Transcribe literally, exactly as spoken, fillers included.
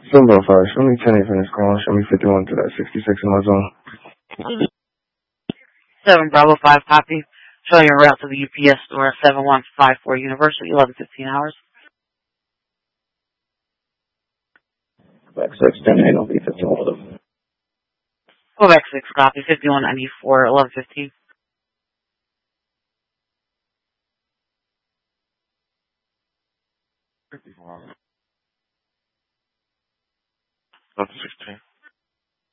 seven Bravo five, show me ten eight for this call. Show me fifty-one to that sixty-six in my zone. seven Bravo five, copy. Showing your route to the U P S store, seven one five four University, eleven fifteen hours. Back six, ten eight, I'll be fifty-one with them. Quebec six, copy. fifty-one ninety-four, eleven fifteen. eleven sixteen.